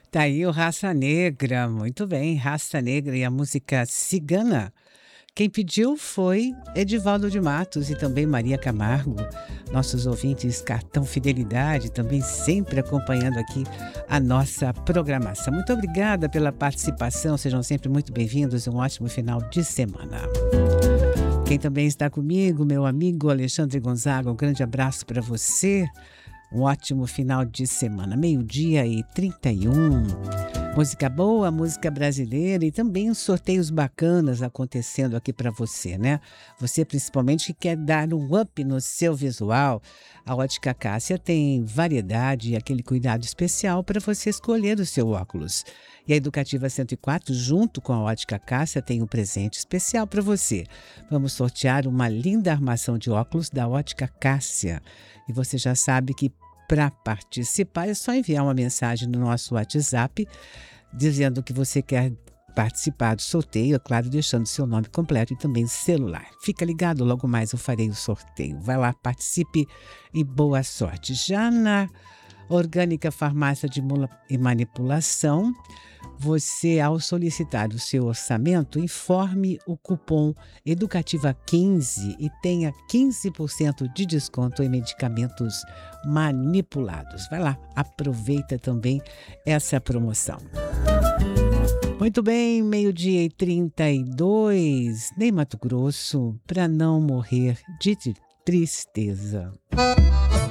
Tá aí o Raça Negra, muito bem, Raça Negra e a música Cigana. Quem pediu foi Edivaldo de Matos e também Maria Camargo, nossos ouvintes cartão fidelidade, também sempre acompanhando aqui a nossa programação. Muito obrigada pela participação, sejam sempre muito bem-vindos e um ótimo final de semana. Quem também está comigo, meu amigo Alexandre Gonzaga, um grande abraço para você. Um ótimo final de semana, 12h31. Música boa, música brasileira e também uns sorteios bacanas acontecendo aqui para você, né? Você principalmente que quer dar um up no seu visual. A Ótica Cássia tem variedade e aquele cuidado especial para você escolher o seu óculos. E a Educativa 104, junto com a Ótica Cássia, tem um presente especial para você. Vamos sortear uma linda armação de óculos da Ótica Cássia. E você já sabe que para participar é só enviar uma mensagem no nosso WhatsApp dizendo que você quer participar do sorteio, é claro, deixando seu nome completo e também celular. Fica ligado, logo mais eu farei o sorteio. Vai lá, participe e boa sorte. Já na Orgânica Farmácia de e Manipulação, você, ao solicitar o seu orçamento, informe o cupom Educativa15 e tenha 15% de desconto em medicamentos manipulados. Vai lá, aproveita também essa promoção. Muito bem, 12h32, Ney Matogrosso, para não morrer de tristeza.